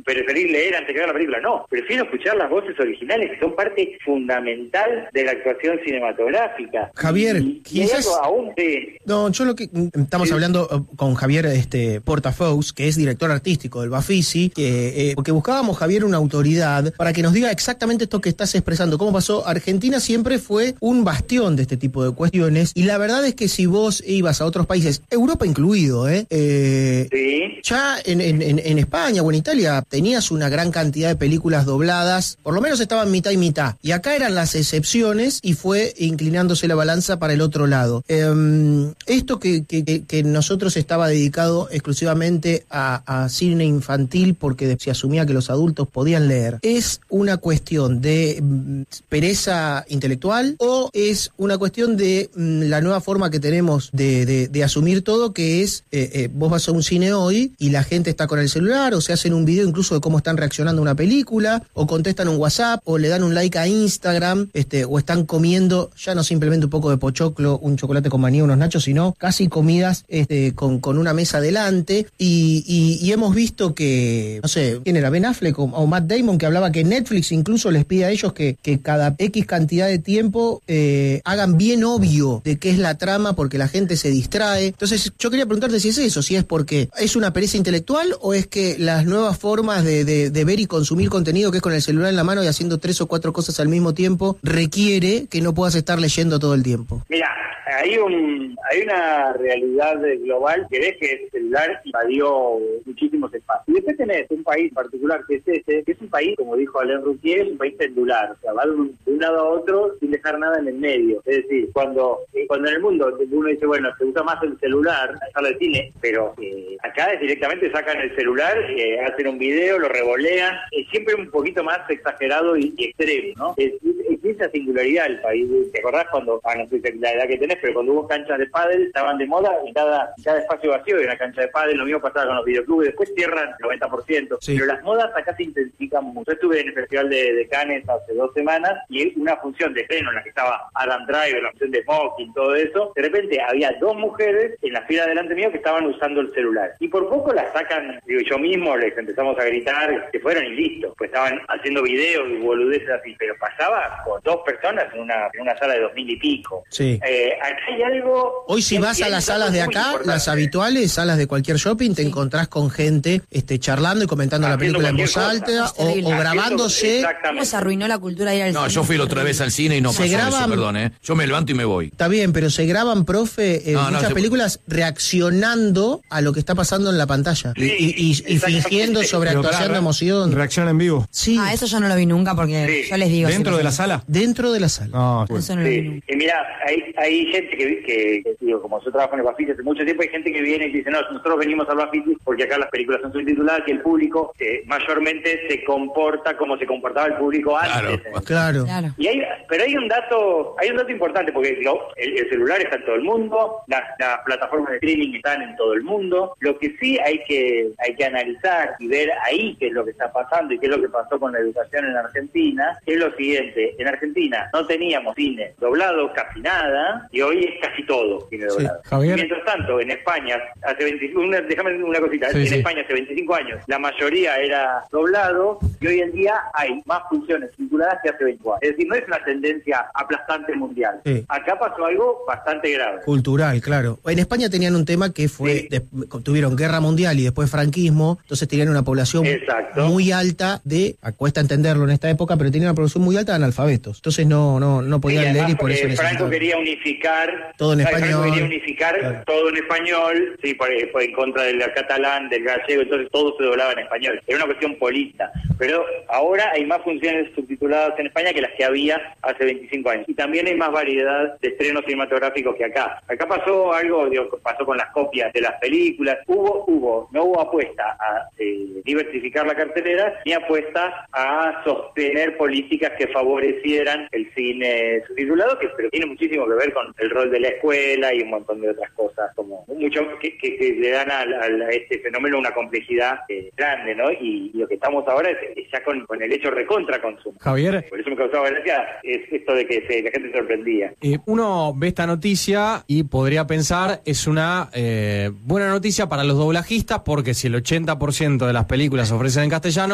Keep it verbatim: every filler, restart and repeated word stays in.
preferir leer antes que ver la película. No, prefiero escuchar las voces originales, que son parte fundamental de la actuación cinematográfica. Javier, y, quizás... y aún de... No, yo lo que... Estamos sí. hablando con Javier este, Portafous, que es director artístico del Bafisi, que, eh, porque buscábamos, Javier, una autoridad para que nos diga exactamente esto que estás expresando. ¿Cómo pasó? Argentina siempre fue un bastión de este tipo de cuestiones, y la verdad es que si vos ibas a otros países, Europa incluido, ¿eh? eh sí. Ya en, en, en España o en Italia tenías una gran cantidad de películas dobladas, por lo menos estaban mitad y mitad, y acá eran las excepciones y fue inclinándose la balanza para el otro lado. Eh, esto que, que, que nosotros estaba dedicado exclusivamente a, a cine infantil porque se asumía que los adultos podían leer, ¿es una cuestión de mm, pereza intelectual o es una cuestión de mm, la nueva forma que tenemos de, de, de asumir todo, que es eh, eh, vos vas a un cine hoy y la gente está con el celular, o se hacen un video incluso de cómo están reaccionando a una película, o contestan un WhatsApp, o le dan un like a Instagram, este, o están comiendo ya no simplemente un poco de pochoclo, un chocolate con maní, unos nachos, sino casi comidas este, con, con una mesa delante, y, y, y hemos visto que, no sé, ¿quién era? Ben Affleck o, o Matt Damon, que hablaba que Netflix incluso les pide a ellos que, que cada X cantidad de tiempo eh, hagan bien obvio de qué es la trama, porque la gente se distrae. Entonces yo quería preguntarte si es eso, si es porque es una pereza intelectual o es que las nuevas formas de, de, de ver y consumir contenido, que es con el celular en la mano y haciendo tres o cuatro cosas al mismo tiempo, requiere que no puedas estar leyendo todo el tiempo. Mira, hay un hay una realidad global que es que el celular invadió muchísimos espacios. Y después tenés un país particular que es este, que es un país, como dijo Alain Rouquier, es un país pendular, o sea, va de un, de un lado a otro sin dejar nada en el medio. Es decir, cuando cuando en el mundo uno dice, bueno, se usa más el celular, la sala de cine, pero eh, acá directamente sacan el celular, eh, hacen un video, lo revolean, es siempre un poquito más exagerado y, y extremo, ¿no? Es, es, es esa singularidad del país. ¿Te acordás cuando, ah, no sé la edad que tenés, pero cuando hubo canchas de pádel, estaban de moda y cada, cada espacio vacío era una cancha de pádel? Lo mismo pasaba con los videoclubes, después cierran el noventa por ciento, sí. Pero las modas acá se intensifican mucho. Yo estuve en el Festival de, de Cannes hace dos semanas y una función de estreno en la que estaba Adam Driver, la función de Smoking, todo eso, de repente había dos mujeres en la fila delante mío que estaban usando el celular. Y por poco las sacan, digo, yo mismo les empezamos a gritar que fueron y listo, pues estaban haciendo videos y boludeces así, pero pasaba con dos personas en una, en una sala de dos mil y pico. Sí. Eh, acá hay algo... Hoy si vas a las salas de acá, importante. Las habituales, salas de cualquier shopping, te encontrás con gente este, charlando y comentando haciendo la película en voz alta o, o grabándose. ¿Cómo se arruinó la cultura de ir al no, cine? No, yo fui la otra vez al cine y no se pasó graban, eso, perdón, ¿eh? Yo me levanto y me voy. Está bien, pero se graban, profe, eh, no, muchas no, películas se... reaccionando a lo que está pasando en la pantalla. Sí, y, y, y fingiendo sobreactuación de emoción. ¿Reacción en vivo? Sí. Ah, eso yo no lo vi nunca porque sí. Yo les digo... ¿Dentro de la sala? Dentro de la sala. No, pues. Eso no lo sí. vi nunca. Y mira, hay, hay gente que, que, que, digo, como yo trabajo en el Bafisi hace mucho tiempo, hay gente que viene y dice, no, nosotros venimos al Bafisi porque acá las películas son subtituladas, que el público eh, mayormente se comporta como se comportaba el público antes. Claro, ¿eh? claro. Y hay, pero hay un dato, hay un dato importante, porque lo, el, el celular está en todo el mundo, las, las plataformas de streaming están en todo el mundo. Lo que sí hay que hay que analizar y ver ahí qué es lo que está pasando y qué es lo que pasó con la educación en Argentina, es lo siguiente: en Argentina no teníamos cine doblado casi nada, y hoy es casi todo cine doblado. Sí, Javier. Mientras tanto, en España, hace veinticinco, una, déjame una cosita, sí, en sí. España hace veinticinco años la mayoría era doblado, y hoy en día hay más funciones vinculadas que hace veinte años. Es decir, no es una tendencia aplastante mundial. Sí. Acá pasó algo bastante grave. Cultural, claro. En España tenían un tema que fue, sí. de, tuvieron guerra mundial y después franquismo, entonces tenían una población Exacto. muy alta de, cuesta entenderlo en esta época, pero tenían una población muy alta de analfabetos. Entonces no no no podían sí, leer y por eso eh, Franco quería unificar todo en español. Franco quería unificar claro. todo en español, sí, por, por en contra del catalán, del gallego, entonces todo se doblaba en español. Era una cuestión política. Pero ahora hay más funciones subtituladas en España que las que había hace veinticinco años. Y también hay más variedad de estrenos cinematográficos que acá. Acá pasó algo, digo, pasó con las copias de las películas. Hubo, hubo, no hubo apuesta a eh, diversificar la cartelera, ni apuesta a sostener políticas que favorecieran el cine subtitulado, que pero tiene muchísimo que ver con el rol de la escuela y un montón de otras cosas, como mucho que, que, que le dan a, a, a este fenómeno una complejidad eh, grande, ¿no? Y, y lo que estamos ahora es, es ya con, con el hecho recontra consumo. Javier. Por eso me causaba gracia es esto de que se, la gente se sorprendía. Eh, uno ve esta noticia y podría pensar es una eh, buena noticia para los doblajistas, porque si el ochenta por ciento de las películas se ofrecen en castellano,